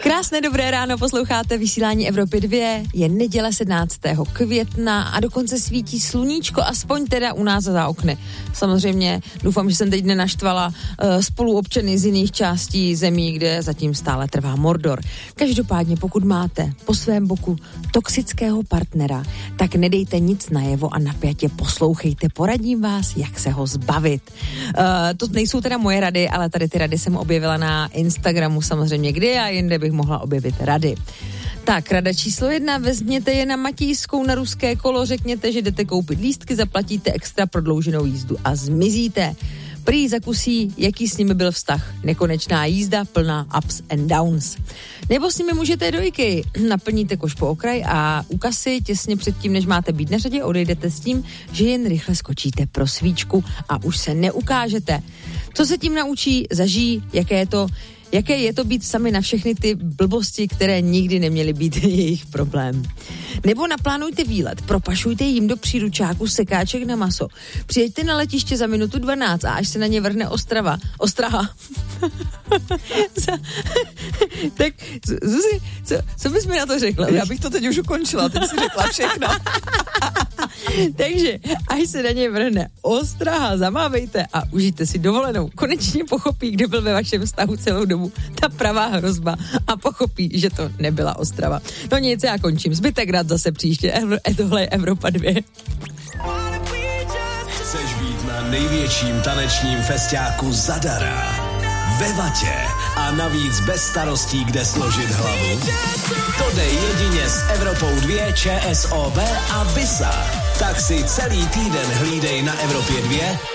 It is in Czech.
Krásné dobré ráno, posloucháte vysílání Evropy 2, je neděle 17. května a dokonce svítí sluníčko, aspoň teda u nás za okny. Samozřejmě doufám, že jsem teď nenaštvala spoluobčany z jiných částí zemí, kde zatím stále trvá mordor. Každopádně, pokud máte po svém boku toxického partnera, tak nedejte nic najevo a napjatě poslouchejte, poradím vás, jak se ho zbavit. To nejsou teda moje rady, ale tady ty rady jsem objevila na Instagramu samozřejmě, kdy a jinde bych mohla objevit rady. Tak, rada číslo 1, vezměte je na Matějskou na ruské kolo, řekněte, že jdete koupit lístky, zaplatíte extra prodlouženou jízdu a zmizíte. Prý zakusí, jaký s nimi byl vztah. Nekonečná jízda, plná ups and downs. Nebo s nimi můžete do IKEA. Naplníte koš po okraj a u kasy těsně předtím, než máte být na řadě, odejdete s tím, že jen rychle skočíte pro svíčku a už se neukážete. Co se tím naučí, zažijí, jaké je to být sami na všechny ty blbosti, které nikdy neměly být jejich problém. Nebo naplánujte výlet, propašujte jim do příručáku sekáček na maso. Přijeďte na letiště za minutu 12 a až se na ně vrhne ostraha. Tak, Zuzi, co bys mi na to řekla? Já bych to teď už ukončila, teď si řekla všechno. Takže, až se na ně vrhne ostraha, zamávejte a užijte si dovolenou. Konečně pochopí, kdo byl ve vašem vztahu celou dobu ta pravá hrozba a pochopí, že to nebyla ostrava. No nic, já končím. Zbytek rád zase příště. Tohle je Evropa 2. Chceš být na největším tanečním festiáku zadara? Ve Vatě a navíc bez starostí, kde složit hlavu? To jde jedině s Evropou 2, ČSOB a Visa. Tak si celý týden hlídej na Evropě 2